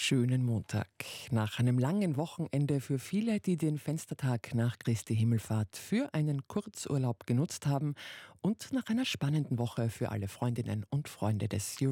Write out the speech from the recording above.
schönen Montag. Nach einem langen Wochenende für viele, die den Fenstertag nach Christi Himmelfahrt für einen Kurzurlaub genutzt haben und nach einer spannenden Woche für alle Freundinnen und Freunde des